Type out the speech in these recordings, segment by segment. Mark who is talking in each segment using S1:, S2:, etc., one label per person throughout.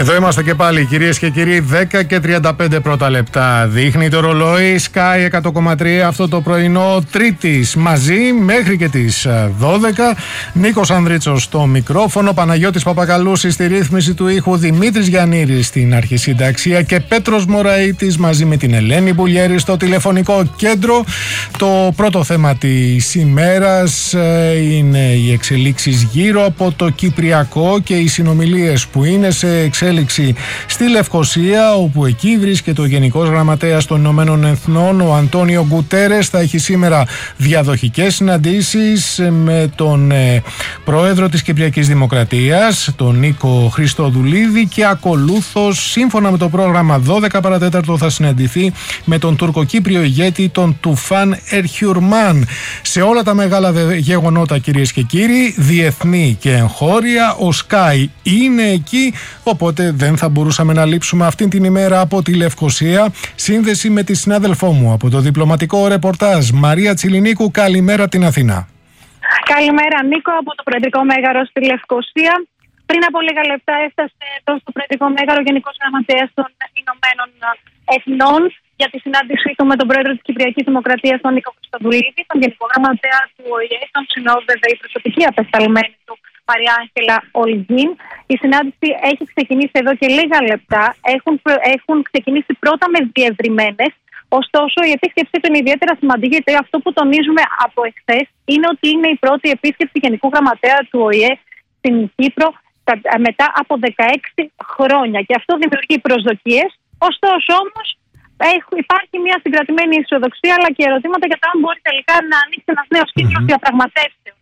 S1: Εδώ είμαστε και πάλι, κυρίες και κύριοι, 10 και 35 πρώτα λεπτά. Δείχνει το ρολόι, Sky 100,3 αυτό το πρωινό Τρίτης, μαζί μέχρι και τις 12. Νίκος Ανδρίτσος στο μικρόφωνο, Παναγιώτης Παπακαλούσης στη ρύθμιση του ήχου, Δημήτρης Γιαννήρης στην αρχισυνταξία και Πέτρος Μωραΐτης μαζί με την Ελένη Μπουλιέρη στο τηλεφωνικό κέντρο. Το πρώτο θέμα της ημέρας είναι οι εξελίξεις γύρω από το Κυπριακό και οι συνομιλίες που είναι σε εξέλιξη στη Λευκοσία, όπου εκεί βρίσκεται ο Γενικός Γραμματέας των Ηνωμένων Εθνών, ο Αντώνιο Γκουτέρες. Θα έχει σήμερα διαδοχικές συναντήσεις με τον Πρόεδρο της Κυπριακής Δημοκρατίας, τον Νίκο Χριστοδουλίδη, και ακολούθως, σύμφωνα με το πρόγραμμα, 12 παρατέταρτο θα συναντηθεί με τον τουρκοκύπριο ηγέτη, τον Τουφάν Ερχιουρμάν. Σε όλα τα μεγάλα γεγονότα, κυρίες και κύριοι, διεθνή και εγχώρια, ο Sky είναι εκεί, οπότε δεν θα μπορούσαμε να λείψουμε αυτήν την ημέρα από τη Λευκοσία. Σύνδεση με τη συνάδελφό μου από το διπλωματικό ρεπορτάζ, Μαρία Τσιλινίκου. Καλημέρα από την Αθήνα.
S2: Καλημέρα, Νίκο, από το Προεδρικό Μέγαρο στη Λευκοσία. Πριν από λίγα λεπτά έφτασε εδώ στο Προεδρικό Μέγαρο ο Γενικός Γραμματέας των Ηνωμένων Εθνών για τη συνάντησή του με τον Πρόεδρο της Κυπριακής Δημοκρατίας, τον Νίκο Χριστοδουλίδη, τον Γενικό Γραμματέα του ΟΗΕ, τον συνόδευε η προσωπική απεσταλμένη του, Μαρία Άγγελα Ολγίν. Η συνάντηση έχει ξεκινήσει εδώ και λίγα λεπτά. Έχουν ξεκινήσει πρώτα με διευρυμένες. Ωστόσο, η επίσκεψή του είναι ιδιαίτερα σημαντική, γιατί αυτό που τονίζουμε από εχθές είναι ότι είναι η πρώτη επίσκεψη Γενικού Γραμματέα του ΟΗΕ στην Κύπρο μετά από 16 χρόνια. Και αυτό δημιουργεί προσδοκίες. Ωστόσο, όμως, υπάρχει μια συγκρατημένη αισιοδοξία, αλλά και ερωτήματα για το αν μπορεί τελικά να ανοίξει ένας νέος κύκλος διαπραγματεύσεων.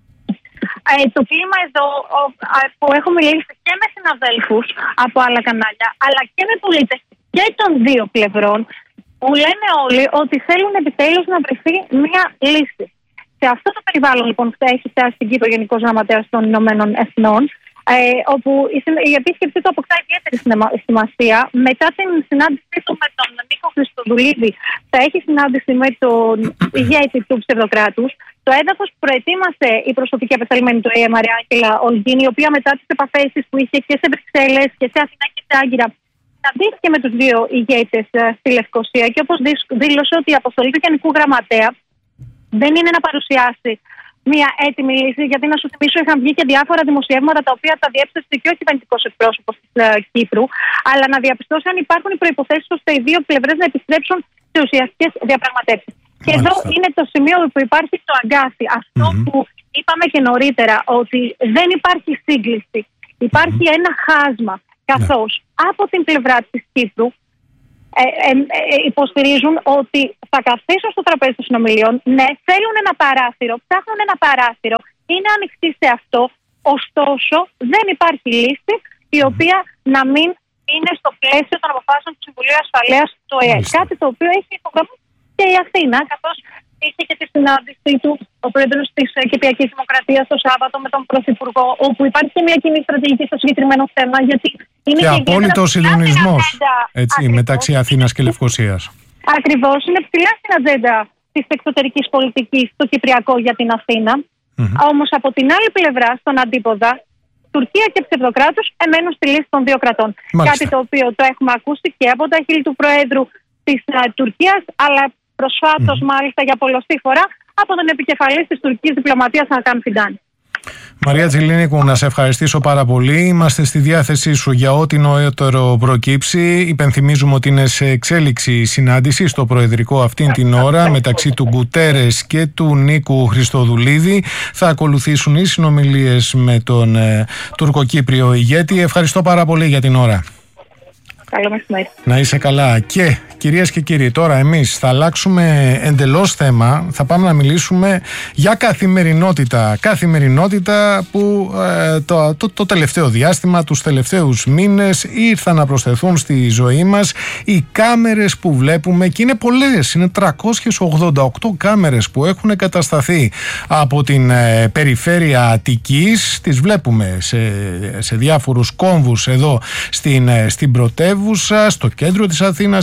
S2: Το κλίμα εδώ, που έχω μιλήσει και με συναδέλφους από άλλα κανάλια, αλλά και με πολίτες και των δύο πλευρών, που λένε όλοι ότι θέλουν επιτέλους να βρεθεί μια λύση. Σε αυτό το περιβάλλον, λοιπόν, που έχει φτάσει στην Κύπρο ο Γενικός Γραμματέας των Ηνωμένων Εθνών, όπου η επίσκεψή του αποκτά ιδιαίτερη σημασία. Μετά την συνάντησή του με τον Νίκο Χριστοδουλίδη, θα έχει συνάντηση με τον ηγέτη του ψευδοκράτους. Το έδαφος που προετοίμασε η προσωπική απεσταλμένη του ΟΗΕ, Μαρία Άγγελα Ολγίν, η οποία μετά τις επαφές που είχε και σε Βρυξέλλες και σε Αθηνά και σε Άγκυρα, συναντήθηκε με τους δύο ηγέτες στη Λευκοσία, και όπως δήλωσε ότι η αποστολή του Γενικού Γραμματέα δεν είναι να παρουσιάσει μια έτοιμη λύση, γιατί να σου θυμίσω, είχαν βγει και διάφορα δημοσιεύματα τα οποία τα διέψευσε και ο κυβερνητικός εκπρόσωπος της Κύπρου, αλλά να διαπιστώσει αν υπάρχουν οι προϋποθέσεις ώστε οι δύο πλευρές να επιστρέψουν σε ουσιαστικές διαπραγματεύσεις. Και εδώ είναι το σημείο που υπάρχει το αγκάθι. Αυτό που είπαμε και νωρίτερα, ότι δεν υπάρχει σύγκληση. Υπάρχει ένα χάσμα, καθώς από την πλευρά της Κύπρου υποστηρίζουν ότι θα καθίσουν στο τραπέζι των συνομιλιών. Ναι, θέλουν ένα παράθυρο, ψάχνουν ένα παράθυρο, είναι ανοιχτοί σε αυτό. Ωστόσο, δεν υπάρχει λύση η οποία να μην είναι στο πλαίσιο των αποφάσεων του Συμβουλίου Ασφαλείας του ΟΗΕ. Κάτι το οποίο έχει υπογραμμίσει και η Αθήνα, καθώς είχε και τη συνάντησή του ο Πρόεδρος της Κυπριακής Δημοκρατίας το Σάββατο με τον Πρωθυπουργό, όπου υπάρχει και μια κοινή στρατηγική στο συγκεκριμένο θέμα, γιατί είναι
S1: και απόλυτο συντονισμός μεταξύ Αθήνας και Λευκοσίας.
S2: Ακριβώς, είναι ψηλά στην ατζέντα της εξωτερικής πολιτικής το Κυπριακό για την Αθήνα. Όμως από την άλλη πλευρά, στον αντίποδα, Τουρκία και ψευδοκράτους εμένουν στη λύση των δύο κρατών.
S1: Μάλιστα.
S2: Κάτι το οποίο το έχουμε ακούσει και από τα χείλη του Προέδρου της Τουρκίας, αλλά προσφάτως μάλιστα για πολλοστή φορά από τον επικεφαλής της τουρκικής διπλωματίας, Χακάν Φιντάν.
S1: Μαρία Τσιλινίκου, να σε ευχαριστήσω πάρα πολύ. Είμαστε στη διάθεσή σου για ό,τι νεότερο προκύψει. Υπενθυμίζουμε ότι είναι σε εξέλιξη η συνάντηση στο Προεδρικό αυτήν την ώρα μεταξύ του Γκουτέρες και του Νίκου Χριστοδουλίδη. Θα ακολουθήσουν οι συνομιλίες με τον τουρκοκύπριο ηγέτη. Ευχαριστώ πάρα πολύ για την ώρα.
S2: Καλό μεσημέρι.
S1: Να είσαι καλά. Και κυρίες και κύριοι, τώρα εμείς θα αλλάξουμε εντελώς θέμα. Θα πάμε να μιλήσουμε για καθημερινότητα. Καθημερινότητα που το τελευταίο διάστημα, τους τελευταίους μήνες, ήρθαν να προσθεθούν στη ζωή μας οι κάμερες που βλέπουμε, και είναι πολλές. Είναι 388 κάμερες που έχουν κατασταθεί από την περιφέρεια Αττικής. Τις βλέπουμε σε διάφορους κόμβους εδώ στην πρωτεύουσα. Στο κέντρο της Αθήνας έχει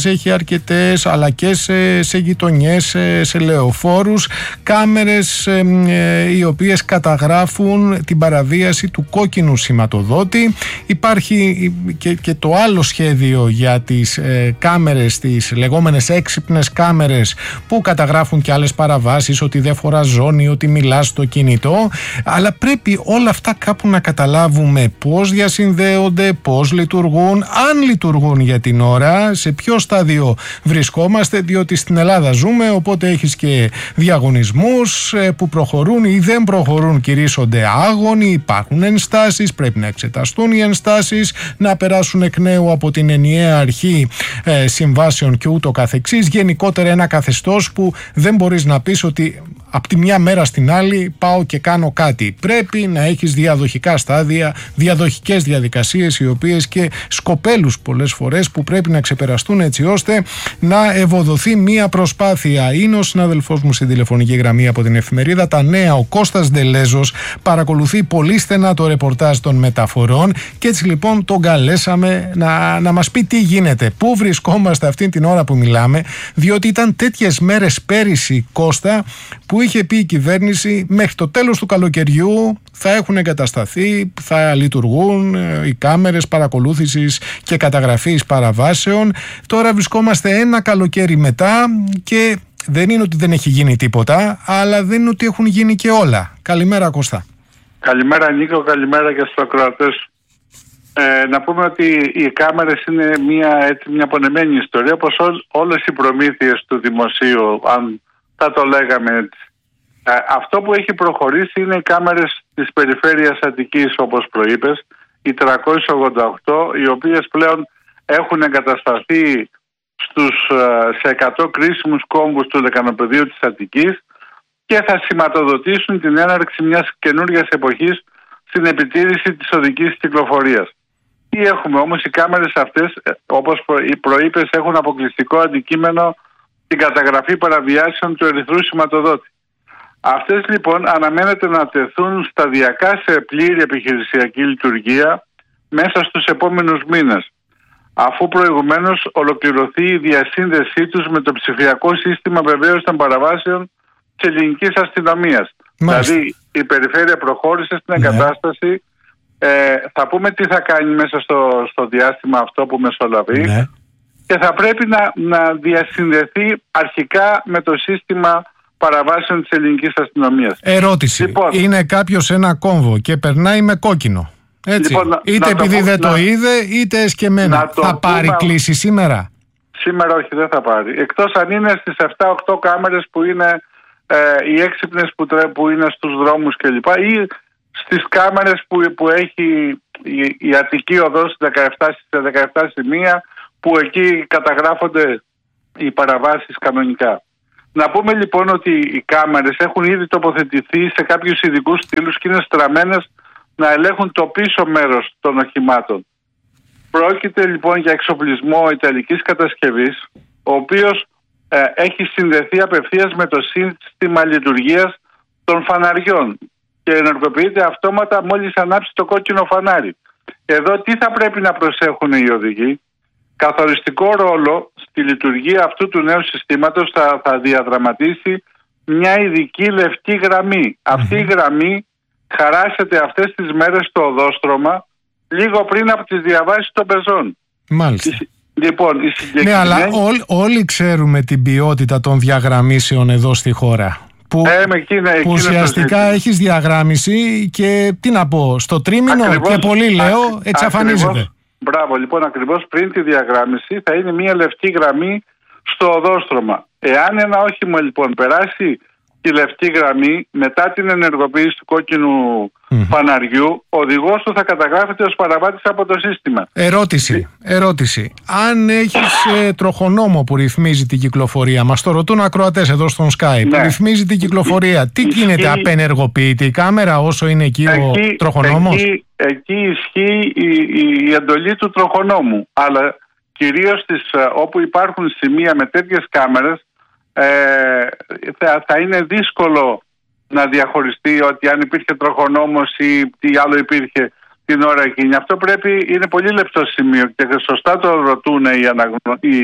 S1: αρκετές, αλλά και σε γειτονιές, σε λεωφόρους, κάμερες οι οποίες καταγράφουν την παραβίαση του κόκκινου σηματοδότη. Υπάρχει και το άλλο σχέδιο για τις κάμερες, τις λεγόμενες έξυπνες κάμερες, που καταγράφουν και άλλες παραβάσεις, ότι δεν φοράς ζώνη, ότι μιλάς στο κινητό. Αλλά πρέπει όλα αυτά κάπου να καταλάβουμε πώς διασυνδέονται, πώς λειτουργούν, αν λειτουργούν για την ώρα, σε ποιο στάδιο βρισκόμαστε, διότι στην Ελλάδα ζούμε, οπότε έχεις και διαγωνισμούς που προχωρούν ή δεν προχωρούν, κηρύσσονται άγωνοι, υπάρχουν ενστάσεις, πρέπει να εξεταστούν οι ενστάσεις, να περάσουν εκ νέου από την ενιαία αρχή συμβάσεων και ούτω καθεξής. Γενικότερα ένα καθεστώς που δεν μπορείς να πεις ότι από τη μια μέρα στην άλλη πάω και κάνω κάτι. Πρέπει να έχεις διαδοχικά στάδια, διαδοχικές διαδικασίες, οι οποίες και σκοπέλους πολλές φορές που πρέπει να ξεπεραστούν, έτσι ώστε να ευοδοθεί μία προσπάθεια. Είναι ο συνάδελφός μου στην τηλεφωνική γραμμή από την εφημερίδα Τα Νέα, ο Κώστας Ντελέζος, παρακολουθεί πολύ στενά το ρεπορτάζ των μεταφορών και έτσι λοιπόν τον καλέσαμε να μας πει τι γίνεται, πού βρισκόμαστε αυτή την ώρα που μιλάμε, διότι ήταν τέτοιες μέρες πέρυσι, Κώστα, που είχε πει η κυβέρνηση μέχρι το τέλος του καλοκαιριού θα έχουν εγκατασταθεί, θα λειτουργούν οι κάμερες παρακολούθησης και καταγραφής παραβάσεων. Τώρα βρισκόμαστε ένα καλοκαίρι μετά και δεν είναι ότι δεν έχει γίνει τίποτα, αλλά δεν είναι ότι έχουν γίνει και όλα. Καλημέρα, Κώστα.
S3: Καλημέρα, Νίκο, καλημέρα και στους ακροατές. Να πούμε ότι οι κάμερες είναι μια πονεμένη ιστορία, όπως όλες οι προμήθειες του δημοσίου, αν θα το λέγαμε έτσι. Αυτό που έχει προχωρήσει είναι οι κάμερες της περιφέρειας Αττικής, όπως προείπες, οι 388, οι οποίες πλέον έχουν εγκατασταθεί σε 100 κρίσιμους κόμβους του λεκανοπεδίου της Αττικής και θα σηματοδοτήσουν την έναρξη μιας καινούργιας εποχής στην επιτήρηση της οδικής κυκλοφορίας. Τι έχουμε όμως? Οι κάμερες αυτές, όπως προείπες, έχουν αποκλειστικό αντικείμενο την καταγραφή παραβιάσεων του ερυθρού σηματοδότη. Αυτές λοιπόν αναμένεται να τεθούν σταδιακά σε πλήρη επιχειρησιακή λειτουργία μέσα στους επόμενους μήνες, αφού προηγουμένως ολοκληρωθεί η διασύνδεσή τους με το ψηφιακό σύστημα βεβαίως των παραβάσεων της ελληνικής αστυνομίας. Δηλαδή η περιφέρεια προχώρησε στην εγκατάσταση. Θα πούμε τι θα κάνει μέσα στο διάστημα αυτό που μεσολαβεί και θα πρέπει να διασυνδεθεί αρχικά με το σύστημα παραβάσεων της ελληνικής αστυνομίας.
S1: Ερώτηση. Λοιπόν, είναι κάποιος ένα κόμβο και περνάει με κόκκινο. Έτσι. Λοιπόν, είτε επειδή δεν το είδε, είτε εσκεμμένα. Θα πάρει κλίση σήμερα?
S3: Σήμερα όχι, δεν θα πάρει. Εκτός αν είναι στις 7-8 κάμερες που είναι οι έξυπνες που είναι στους δρόμους κλπ. Ή στις κάμερες που έχει η Αττική Οδός 17 σημεία, που εκεί καταγράφονται οι παραβάσεις κανονικά. Να πούμε λοιπόν ότι οι κάμερες έχουν ήδη τοποθετηθεί σε κάποιους ειδικούς στήλους και είναι στραμμένες να ελέγχουν το πίσω μέρος των οχημάτων. Πρόκειται λοιπόν για εξοπλισμό ιταλικής κατασκευής, ο οποίος έχει συνδεθεί απευθείας με το σύστημα λειτουργίας των φαναριών και ενεργοποιείται αυτόματα μόλις ανάψει το κόκκινο φανάρι. Εδώ τι θα πρέπει να προσέχουν οι οδηγοί? Καθοριστικό ρόλο στη λειτουργία αυτού του νέου συστήματος θα διαδραματίσει μια ειδική λευκή γραμμή. Αυτή η γραμμή χαράσσεται αυτές τις μέρες στο οδόστρωμα λίγο πριν από τις διαβάσεις των πεζών.
S1: Μάλιστα.
S3: Λοιπόν,
S1: ναι, αλλά όλοι ξέρουμε την ποιότητα των διαγραμμίσεων εδώ στη χώρα. Που ουσιαστικά έχεις διαγράμμιση και τι να πω, στο τρίμηνο ακριβώς, και πολύ λέω εξαφανίζεται.
S3: Μπράβο, λοιπόν, ακριβώς πριν τη διαγράμμιση θα είναι μια λευκή γραμμή στο οδόστρωμα. Εάν ένα όχημα λοιπόν περάσει τη λευκή γραμμή μετά την ενεργοποίηση του κόκκινου φαναριού, ο οδηγός του θα καταγράφεται ως παραβάτης από το σύστημα.
S1: Ερώτηση. Αν έχεις τροχονόμο που ρυθμίζει την κυκλοφορία, μας το ρωτούν ακροατές εδώ στον Skype, που ρυθμίζει την κυκλοφορία, τι γίνεται, απενεργοποιείται η κάμερα όσο είναι εκεί ο τροχονόμος?
S3: Εκεί ισχύει η εντολή του τροχονόμου, αλλά κυρίως όπου υπάρχουν σημεία με τέτοιες κάμερες θα είναι δύσκολο να διαχωριστεί ότι αν υπήρχε τροχονόμος ή τι άλλο υπήρχε την ώρα εκείνη. Αυτό είναι πολύ λεπτό σημείο και σωστά το ρωτούν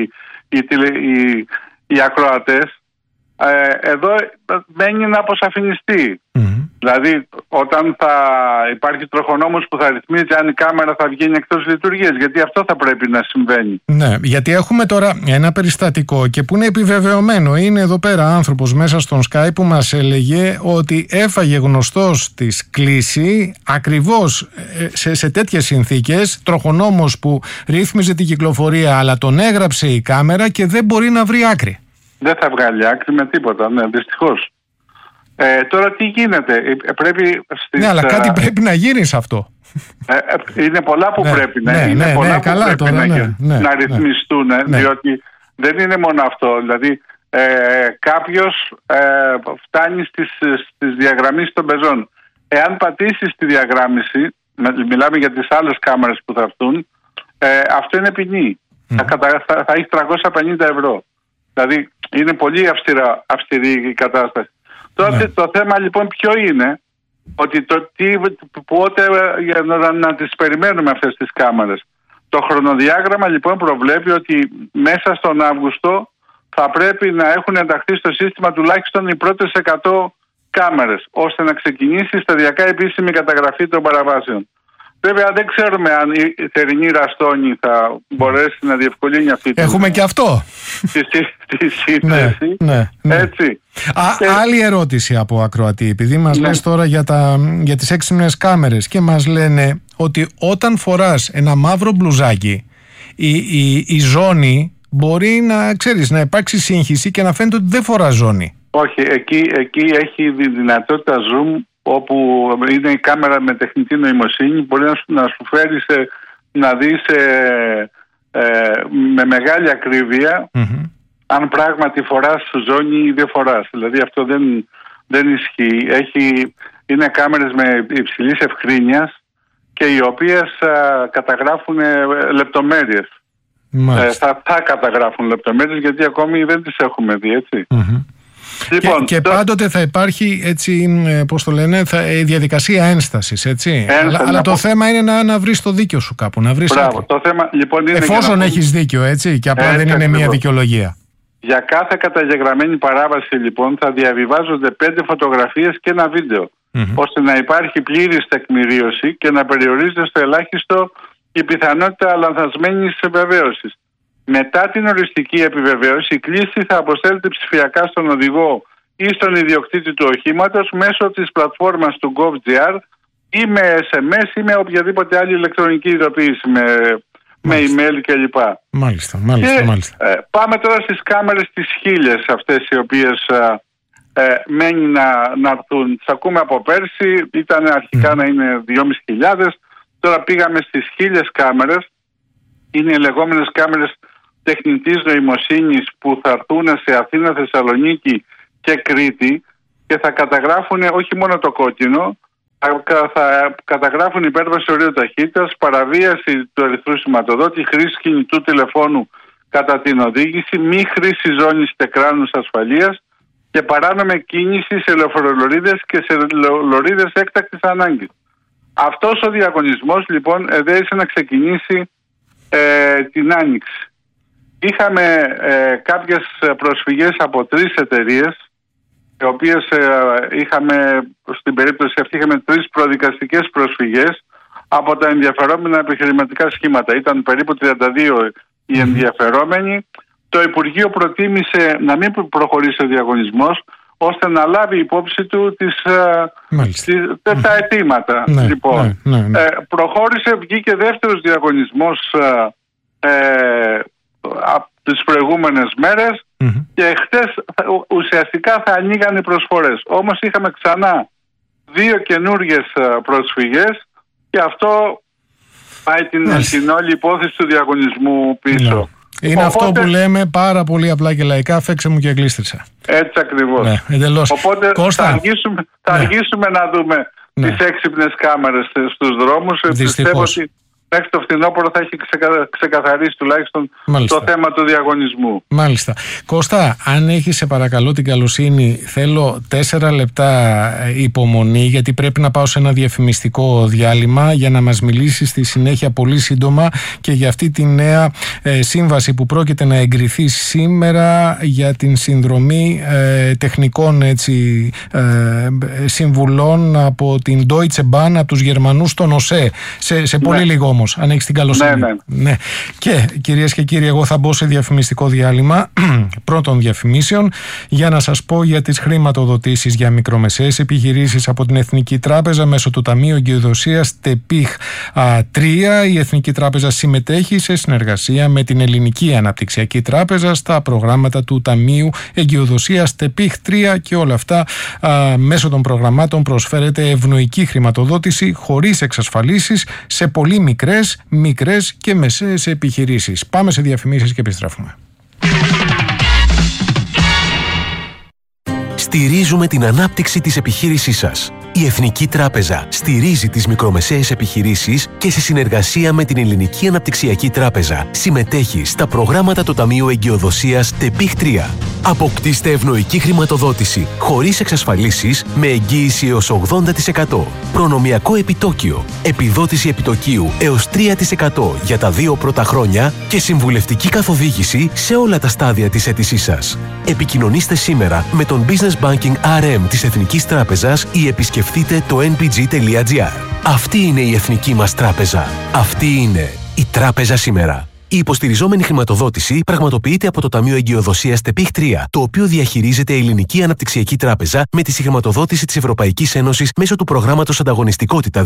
S3: οι ακροατές, εδώ μένει να αποσαφινιστεί. Δηλαδή, όταν θα υπάρχει τροχονόμος που θα ρυθμίζει αν η κάμερα θα βγαίνει εκτός λειτουργίας, γιατί αυτό θα πρέπει να συμβαίνει.
S1: Ναι, γιατί έχουμε τώρα ένα περιστατικό και που είναι επιβεβαιωμένο. Είναι εδώ πέρα άνθρωπος μέσα στον Skype που μας έλεγε ότι έφαγε γνωστός της κλίση ακριβώς σε τέτοιες συνθήκες, τροχονόμος που ρύθμιζε την κυκλοφορία, αλλά τον έγραψε η κάμερα και δεν μπορεί να βρει άκρη.
S3: Δεν θα βγάλει άκρη με τίποτα, ναι, δυστυχώς. Τώρα τι γίνεται, πρέπει
S1: ναι, αλλά κάτι πρέπει να γίνει σε αυτό.
S3: Είναι πολλά που πρέπει να να ρυθμιστούν, διότι δεν είναι μόνο αυτό. Δηλαδή, κάποιος φτάνει στις διαγραμμίσεις των πεζών. Εάν πατήσεις τη διαγράμμιση, μιλάμε για τις άλλες κάμερες που θα έρθουν, αυτό είναι ποινή. Θα έχει 350 ευρώ. Δηλαδή, είναι πολύ αυστηρή η κατάσταση. Τότε το θέμα λοιπόν ποιο είναι, ότι πότε να τις περιμένουμε αυτές τις κάμερες. Το χρονοδιάγραμμα λοιπόν προβλέπει ότι μέσα στον Αύγουστο θα πρέπει να έχουν ενταχθεί στο σύστημα τουλάχιστον οι πρώτες 100 κάμερες, ώστε να ξεκινήσει σταδιακά επίσημη καταγραφή των παραβάσεων. Βέβαια δεν ξέρουμε αν η θερινή Ραστόνη θα μπορέσει να διευκολύνει αυτή
S1: έχουμε και αυτό
S3: τη σύνθεση. Έτσι.
S1: Άλλη ερώτηση από ακροατή, επειδή μας λες τώρα για τις έξυπνες κάμερες και μας λένε ότι όταν φοράς ένα μαύρο μπλουζάκι η ζώνη μπορεί να υπάρξει σύγχυση και να φαίνεται ότι δεν φορά ζώνη.
S3: Όχι, εκεί έχει δυνατότητα zoom, όπου είναι η κάμερα με τεχνητή νοημοσύνη, μπορεί να σου φέρει να δεις με μεγάλη ακρίβεια αν πράγματι φοράς ζώνη ή δεν φοράς. Δηλαδή αυτό δεν ισχύει. Είναι κάμερες με υψηλής ευκρίνειας και οι οποίες καταγράφουν λεπτομέρειες. Θα καταγράφουν λεπτομέρειες, γιατί ακόμη δεν τις έχουμε δει, έτσι.
S1: Λοιπόν, και πάντοτε θα υπάρχει, έτσι, πώς το λένε, διαδικασία ένστασης, έτσι. Αλλά το θέμα είναι να βρεις το δίκιο σου κάπου, να βρεις άκρη.
S3: Το θέμα, λοιπόν, είναι
S1: εφόσον έχεις δίκιο, έτσι, και απλά δεν είναι μια δικαιολογία.
S3: Για κάθε καταγεγραμμένη παράβαση, λοιπόν, θα διαβιβάζονται 5 φωτογραφίες και ένα βίντεο, ώστε να υπάρχει πλήρης τεκμηρίωση και να περιορίζεται στο ελάχιστο η πιθανότητα λανθασμένης επιβεβαίωσης. Μετά την οριστική επιβεβαίωση, η κλίση θα αποστέλλεται ψηφιακά στον οδηγό ή στον ιδιοκτήτη του οχήματος μέσω της πλατφόρμας του gov.gr ή με SMS ή με οποιαδήποτε άλλη ηλεκτρονική ειδοποίηση, με email κλπ.
S1: Μάλιστα.
S3: Πάμε τώρα στις κάμερες τις 1000, αυτές οι οποίες μένει να έρθουν. Τις ακούμε από πέρσι, ήταν αρχικά να είναι 2.500, τώρα πήγαμε στις 1000 κάμερες. Είναι οι λεγόμενες κάμερες τεχνητής νοημοσύνης που θα έρθουν σε Αθήνα, Θεσσαλονίκη και Κρήτη και θα καταγράφουν όχι μόνο το κόκκινο, θα καταγράφουν υπέρβαση ορίου ταχύτητας, παραβίαση του ερυθρού σηματοδότη, χρήση κινητού τηλεφώνου κατά την οδήγηση, μη χρήση ζώνης τεκράνους ασφαλείας και παράνομη κίνηση σε λεωφορολωρίδες και σε λωρίδες έκτακτης ανάγκης. Αυτός ο διαγωνισμός λοιπόν εδέησε να ξεκινήσει την Άνοιξη. Είχαμε κάποιες προσφυγές από 3 εταιρείες, οι οποίες στην περίπτωση αυτή είχαμε 3 προδικαστικές προσφυγές από τα ενδιαφερόμενα επιχειρηματικά σχήματα. Ήταν περίπου 32 οι ενδιαφερόμενοι. Το Υπουργείο προτίμησε να μην προχωρήσει ο διαγωνισμός, ώστε να λάβει υπόψη του τα αιτήματα. Λοιπόν, προχώρησε, βγήκε δεύτερος διαγωνισμός από τις προηγούμενες μέρες και χτες ουσιαστικά θα ανοίγαν οι προσφορές. Όμως είχαμε ξανά 2 καινούργιες προσφυγές και αυτό πάει την όλη υπόθεση του διαγωνισμού πίσω.
S1: Είναι αυτό που λέμε πάρα πολύ απλά και λαϊκά, φέξε μου και γλίστρισα.
S3: Έτσι ακριβώς. Οπότε
S1: Κώστα,
S3: θα αργήσουμε να δούμε τις έξυπνες κάμερες στους δρόμους. Πιστεύω ότι μέχρι το φθινόπωρο θα έχει ξεκαθαρίσει τουλάχιστον το θέμα του διαγωνισμού.
S1: Μάλιστα. Κώστα, αν έχεις σε παρακαλώ την καλοσύνη, θέλω 4 λεπτά υπομονή, γιατί πρέπει να πάω σε ένα διαφημιστικό διάλειμμα για να μας μιλήσεις στη συνέχεια πολύ σύντομα και για αυτή τη νέα σύμβαση που πρόκειται να εγκριθεί σήμερα για την συνδρομή τεχνικών συμβουλών από την Deutsche Bahn, από τους Γερμανούς στον ΟΣΕ. Σε πολύ λίγο όμως, αν έχεις την καλοσύνη. Ναι. Και κυρίες και κύριοι, εγώ θα μπω σε διαφημιστικό διάλειμμα πρώτων διαφημίσεων για να σας πω για τις χρηματοδοτήσεις για μικρομεσαίες επιχειρήσεις από την Εθνική Τράπεζα μέσω του Ταμείου Εγκυοδοσίας ΤΕΠΙΧ 3. Η Εθνική Τράπεζα συμμετέχει σε συνεργασία με την Ελληνική Αναπτυξιακή Τράπεζα στα προγράμματα του Ταμείου Εγκυοδοσίας ΤΕΠΙΧ 3 και όλα αυτά μέσω των προγραμμάτων προσφέρεται ευνοϊκή χρηματοδότηση χωρίς εξασφαλίσεις σε πολύ μικρές και μεσαίες επιχειρήσεις. Πάμε σε διαφημίσεις και επιστρέφουμε.
S4: Στηρίζουμε την ανάπτυξη της επιχείρησής σας. Η Εθνική Τράπεζα στηρίζει τις μικρομεσαίες επιχειρήσεις και σε συνεργασία με την Ελληνική Αναπτυξιακή Τράπεζα συμμετέχει στα προγράμματα του Ταμείου Εγκυοδοσίας ΤΕΠΙΧ 3. Αποκτήστε ευνοϊκή χρηματοδότηση χωρίς εξασφαλίσεις με εγγύηση έως 80%. Προνομιακό επιτόκιο, επιδότηση επιτοκίου έως 3% για τα 2 πρώτα χρόνια και συμβουλευτική καθοδήγηση σε όλα τα στάδια της αίτησής σας. Επικοινωνήστε σήμερα με τον Business Banking RM της Εθνικής Τράπεζας ή επισκεφτείτε το nbg.gr. Αυτή είναι η Εθνική μας Τράπεζα. Αυτή είναι η Τράπεζα σήμερα. Η υποστηριζόμενη χρηματοδότηση πραγματοποιείται από το Ταμείο Εγκυοδοσίας ΤΕΠΙΧ 3, το οποίο διαχειρίζεται η Ελληνική Αναπτυξιακή Τράπεζα με τη συγχρηματοδότηση της Ευρωπαϊκής Ένωσης μέσω του Προγράμματος Ανταγωνιστικότητα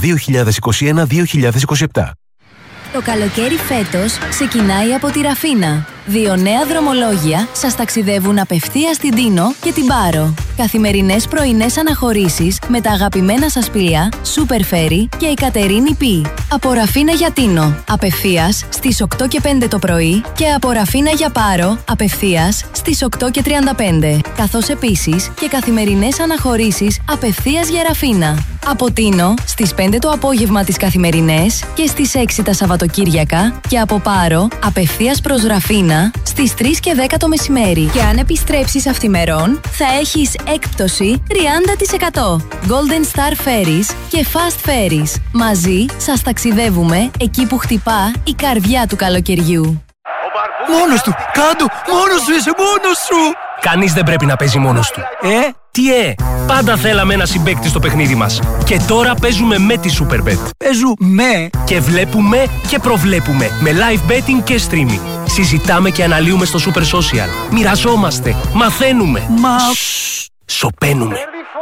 S4: 2021-2027.
S5: Το καλοκαίρι φέτος ξεκινάει από τη Ραφίνα. 2 νέα δρομολόγια σας ταξιδεύουν απευθείας στην Τίνο και την Πάρο. Καθημερινές πρωινές αναχωρήσεις με τα αγαπημένα σας πλοία Super Ferry και η Κατερίνη Πι. Από Ραφίνα για Τίνο, απευθείας στις 8 και 5 το πρωί και από Ραφίνα για Πάρο, απευθείας στις 8 και 35. Καθώς επίσης και καθημερινές αναχωρήσεις απευθείας για Ραφίνα. Από Τίνο στις 5 το απόγευμα τις καθημερινές και στις 6 τα Σαββατοκύριακα και από Πάρο απευθείας προς Ραφίνα στις 3 και 10 το μεσημέρι. Και αν επιστρέψεις αυθημερών θα έχεις έκπτωση 30%. Golden Star Ferries και Fast Ferries. Μαζί σας ταξιδεύουμε εκεί που χτυπά η καρδιά του καλοκαιριού.
S6: Μόνος του! Κάντο! Μόνος σου! Είσαι μόνος σου!
S7: Κανείς δεν πρέπει να παίζει μόνος του. Τι πάντα θέλαμε ένα συμπαίκτη στο παιχνίδι μας. Και τώρα παίζουμε με τη Superbet.
S6: Παίζουμε!
S7: Και βλέπουμε και προβλέπουμε με live betting και streaming. Συζητάμε και αναλύουμε στο Super Social. Μοιραζόμαστε, μαθαίνουμε. Σωπαίνουμε.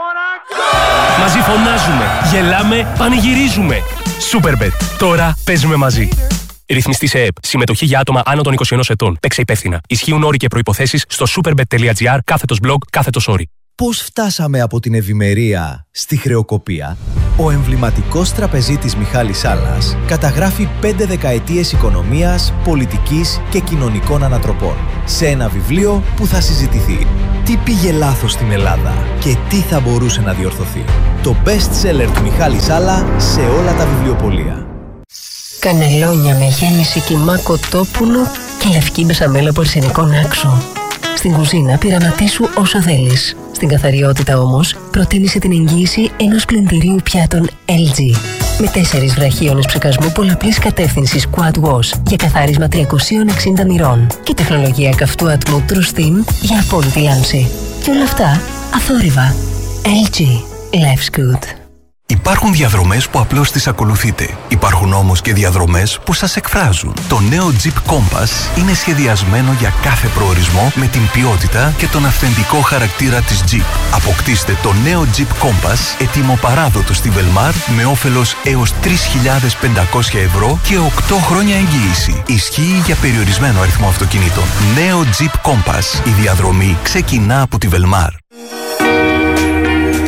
S7: Μαζί φωνάζουμε, γελάμε, πανηγυρίζουμε. Superbet. Τώρα παίζουμε μαζί. Ρυθμιστή σε ΕΕΠ. Συμμετοχή για άτομα άνω των 21 ετών. Παίξε υπεύθυνα. Ισχύουν όροι και προϋποθέσεις στο superbet.gr/blog/όροι.
S8: Πώς φτάσαμε από την ευημερία στη χρεοκοπία? Ο εμβληματικός τραπεζίτης Μιχάλης Σάλλας καταγράφει 5 δεκαετίες οικονομίας, πολιτικής και κοινωνικών ανατροπών σε ένα βιβλίο που θα συζητηθεί. Τι πήγε λάθος στην Ελλάδα και τι θα μπορούσε να διορθωθεί? Το best seller του Μιχάλη Σάλλα σε όλα τα βιβλιοπωλεία.
S9: Κανελόνια με γέμιση κιμά κοτόπουλο και λευκή μπεσαμέλα από αρσενικό άξο. Στην κουζίνα πειραματίσου όσο θέλεις. Στην καθαριότητα όμως προτίμησε την εγγύηση ενός πλυντηρίου πιάτων LG. Με 4 βραχίονες ψεκασμού πολλαπλής κατεύθυνσης Quad Wash για καθάρισμα 360 μοιρών και τεχνολογία καυτού ατμού True Steam για απόλυτη λάμψη. Και όλα αυτά αθόρυβα. LG. Life's good.
S4: Υπάρχουν διαδρομές που απλώς τις ακολουθείτε. Υπάρχουν όμως και διαδρομές που σας εκφράζουν. Το νέο Jeep Compass είναι σχεδιασμένο για κάθε προορισμό με την ποιότητα και τον αυθεντικό χαρακτήρα της Jeep. Αποκτήστε το νέο Jeep Compass έτοιμο παράδοτο στη Velmar με όφελος έως 3.500 ευρώ και 8 χρόνια εγγύηση. Ισχύει για περιορισμένο αριθμό αυτοκινήτων. Νέο Jeep Compass. Η διαδρομή ξεκινά από τη Velmar.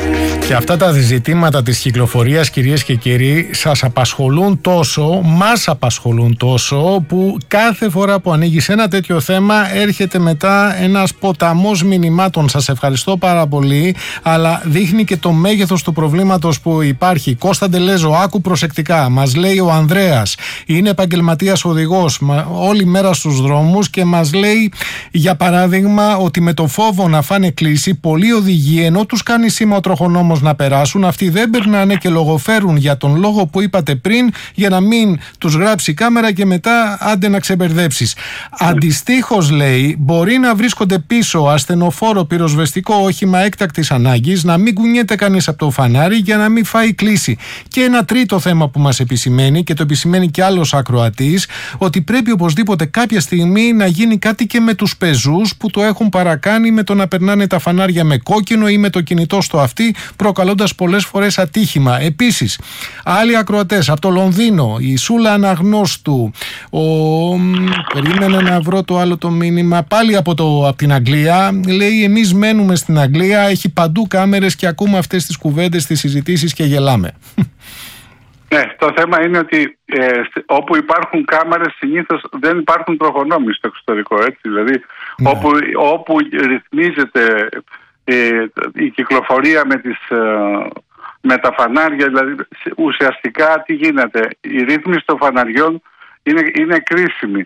S1: Και αυτά τα ζητήματα της κυκλοφορίας, κυρίες και κύριοι, σας απασχολούν τόσο, μας απασχολούν τόσο, που κάθε φορά που ανοίγεις ένα τέτοιο θέμα έρχεται μετά ένας ποταμός μηνυμάτων. Σας ευχαριστώ πάρα πολύ, αλλά δείχνει και το μέγεθος του προβλήματος που υπάρχει. Κώστα Ντελέζο, άκου προσεκτικά. Μας λέει ο Ανδρέας, είναι επαγγελματίας οδηγός, όλη μέρα στους δρόμους, και μας λέει, για παράδειγμα, ότι με το φόβο να φάνε κλίση, πολλοί οδηγοί, ενώ τους κάνει σήμα ο τροχονόμος να περάσουν, αυτοί δεν περνάνε και λογοφέρουν για τον λόγο που είπατε πριν, για να μην τους γράψει η κάμερα και μετά άντε να ξεμπερδέψεις. Αντιστοίχως, λέει, μπορεί να βρίσκονται πίσω ασθενοφόρο πυροσβεστικό όχημα έκτακτης ανάγκης, να μην κουνιέται κανείς από το φανάρι για να μην φάει κλίση. Και ένα τρίτο θέμα που μας επισημαίνει, και το επισημαίνει και άλλος ακροατής, ότι πρέπει οπωσδήποτε κάποια στιγμή να γίνει κάτι και με τους πεζούς που το έχουν παρακάνει με το να περνάνε τα φανάρια με κόκκινο ή με το κινητό στο αυτί, προκαλώντας πολλές φορές ατύχημα. Επίσης, άλλοι ακροατές από το Λονδίνο, η Σούλα Αναγνώστου, περίμενε να βρω το άλλο το μήνυμα, πάλι από την Αγγλία, λέει, εμείς μένουμε στην Αγγλία, έχει παντού κάμερες και ακούμε αυτές τις κουβέντες, τις συζητήσεις και γελάμε.
S3: Ναι, το θέμα είναι ότι όπου υπάρχουν κάμερες συνήθως δεν υπάρχουν τροχονόμοι στο εξωτερικό, έτσι, δηλαδή ναι. όπου ρυθμίζεται η κυκλοφορία με τα φανάρια, δηλαδή ουσιαστικά τι γίνεται, η ρύθμιση των φαναριών είναι κρίσιμη.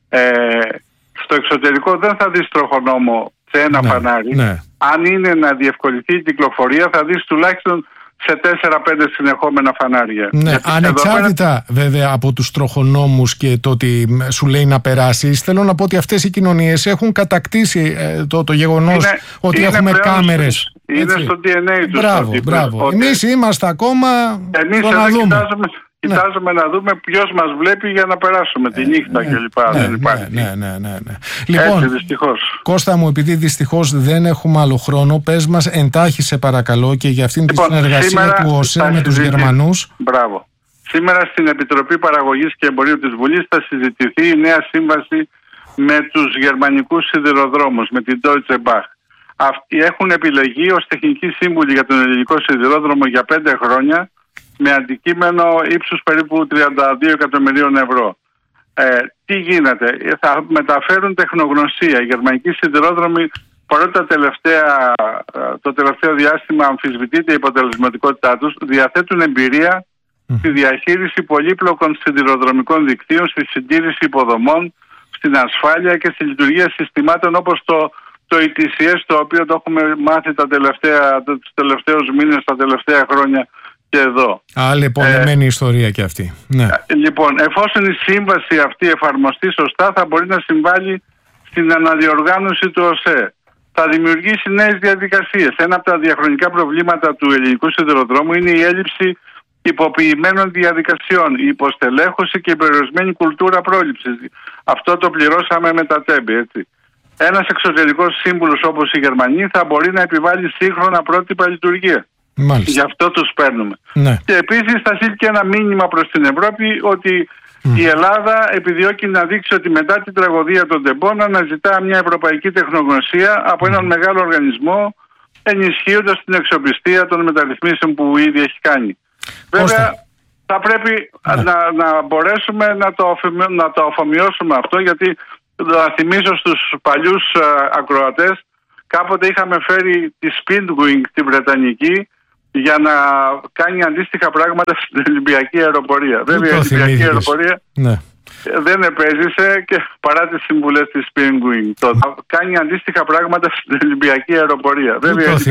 S3: Στο εξωτερικό δεν θα δεις τροχονόμο σε ένα φανάρι. Ναι. Αν είναι να διευκολυνθεί η κυκλοφορία, θα δεις τουλάχιστον σε 4-5 συνεχόμενα φανάρια.
S1: Ναι, ανεξάρτητα βέβαια από τους τροχονόμους και το ότι σου λέει να περάσεις, θέλω να πω ότι αυτές οι κοινωνίες έχουν κατακτήσει το γεγονός ότι έχουμε κάμερες.
S3: Είναι στο DNA τους.
S1: Μπράβο. Εμείς είμαστε ακόμα.
S3: Εμείς κοιτάζουμε να δούμε ποιος μας βλέπει για να περάσουμε τη νύχτα κλπ.
S1: Ναι. Λοιπόν,
S3: έτσι, δυστυχώς.
S1: Κώστα μου, επειδή δυστυχώς δεν έχουμε άλλο χρόνο, πες μας εντάχει σε παρακαλώ και για αυτήν τη συνεργασία του ΟΣΕ με τους Γερμανούς.
S3: Μπράβο. Σήμερα στην Επιτροπή Παραγωγής και Εμπορίου της Βουλής θα συζητηθεί η νέα σύμβαση με τους γερμανικούς σιδηροδρόμους, με την Deutsche Bahn. Αυτοί έχουν επιλεγεί ως τεχνικοί σύμβουλοι για τον ελληνικό σιδηρόδρομο για 5 χρόνια, με αντικείμενο ύψους περίπου 32 εκατομμυρίων ευρώ. Τι γίνεται, θα μεταφέρουν τεχνογνωσία. Οι γερμανικοί σιδηρόδρομοι, παρότι το τελευταίο διάστημα αμφισβητείται η αποτελεσματικότητά τους, διαθέτουν εμπειρία στη διαχείριση πολύπλοκων σιδηροδρομικών δικτύων, στη συντήρηση υποδομών, στην ασφάλεια και στη λειτουργία συστημάτων όπως το ETCS, το οποίο το έχουμε μάθει τους τελευταίους μήνες, τα τελευταία χρόνια και εδώ.
S1: Άλλη πολεμένη ιστορία και αυτή. Ναι.
S3: Λοιπόν, εφόσον η σύμβαση αυτή εφαρμοστεί σωστά, θα μπορεί να συμβάλλει στην αναδιοργάνωση του ΟΣΕ. Θα δημιουργήσει νέες διαδικασίες. Ένα από τα διαχρονικά προβλήματα του ελληνικού σιδηροδρόμου είναι η έλλειψη υποποιημένων διαδικασιών, η υποστελέχωση και η περιορισμένη κουλτούρα πρόληψης. Αυτό το πληρώσαμε με τα τέμπη, έτσι. Ένας εξωτερικός σύμβουλος όπως η Γερμανία θα μπορεί να επιβάλλει σύγχρονα πρότυπα λειτουργία.
S1: Μάλιστα.
S3: Γι' αυτό τους παίρνουμε.
S1: Ναι.
S3: Και επίσης θα στείλει και ένα μήνυμα προς την Ευρώπη ότι η Ελλάδα επιδιώκει να δείξει ότι μετά την τραγωδία των Τεμπών αναζητά μια ευρωπαϊκή τεχνογνωσία από έναν μεγάλο οργανισμό, ενισχύοντας την αξιοπιστία των μεταρρυθμίσεων που ήδη έχει κάνει. Βέβαια θα πρέπει να μπορέσουμε να το αφομοιώσουμε αυτό, γιατί θα θυμίσω στους παλιούς ακροατές, κάποτε είχαμε φέρει τη Speedwing την Βρετανική για να κάνει αντίστοιχα πράγματα στην Ολυμπιακή αεροπορία. Βέβαια η Ολυμπιακή αεροπορία δεν επέζησε και παρά τις συμβουλές της Speedwing. Κάνει αντίστοιχα πράγματα στην Ολυμπιακή αεροπορία. Βέβαια